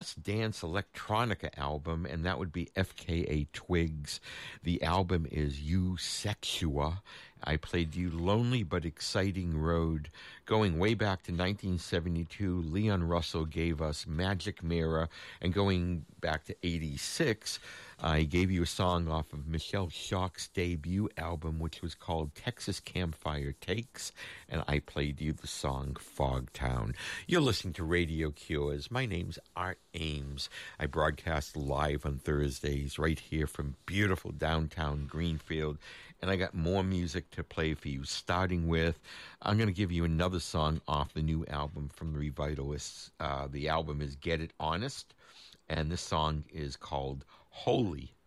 Just Dance Electronica album, and that would be FKA Twigs. The album is You Sexua. I played you Lonely But Exciting Road. Going way back to 1972, Leon Russell gave us Magic Mirror, and going back to 86, I gave you a song off of Michelle Shock's debut album, which was called Texas Campfire Takes, and I played you the song Fogtown. You're listening to Radio Cures. My name's Art Ames. I broadcast live on Thursdays right here from beautiful downtown Greenfield, and I got more music to play for you, starting with, I'm going to give you another song off the new album from the Revitalists. The album is Get It Honest, and this song is called Holy.